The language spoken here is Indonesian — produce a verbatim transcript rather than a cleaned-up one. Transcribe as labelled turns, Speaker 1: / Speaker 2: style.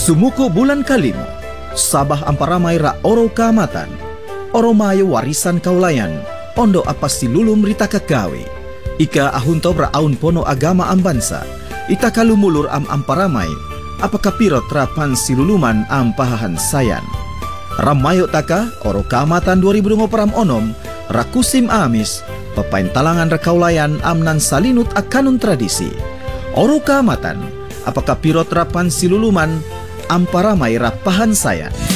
Speaker 1: Sumuko bulan kalimo, sabah amparamay ra oro kaamatan, oro mayo warisan kaulayan, ondo apas silulum rita kagawe. Ika ahunto ra aun pono agama am bansa, ita kalumulur am amparamay, apakah pirot rapan siluluman am pahahan sayan. Ramayo taka, oro kaamatan dua ribu dua puluh onom, rakusim amis, papain talangan rakaulayan amnan salinut akanun tradisi. Oro kaamatan, apakah pirot rapan siluluman amparamay rapahan sayan.